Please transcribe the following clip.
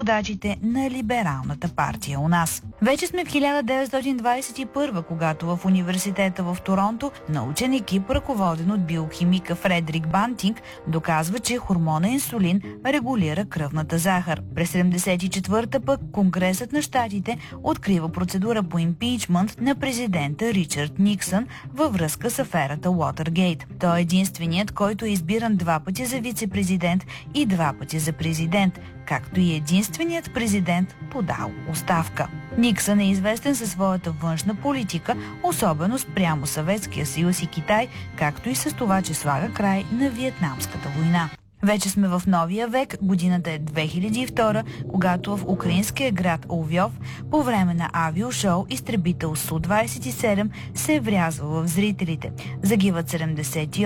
водачите на либералната партия у нас. Вече сме в 1921, когато в университета в Торонто научен екип, ръководен от биохимика Фредерик Бантинг, доказва, че хормона инсулин регулира кръвната захар. През 1974 пък Конгресът на щатите открива процедура по импичмънт на президента Ричард Никсън във връзка с аферата Уотергейт. Той е единственият, който е избиран 2 пъти за вице-президент и 2 пъти за президент, както и единственият президент подал оставка. Никсън е известен със своята външна политика, особено спрямо Съветския съюз и Китай, както и с това, че слага край на Виетнамската война. Вече сме в новия век, годината е 2002, когато в украинския град Лвов по време на авиошоу изтребител Су-27 се врязва в зрителите. Загиват 78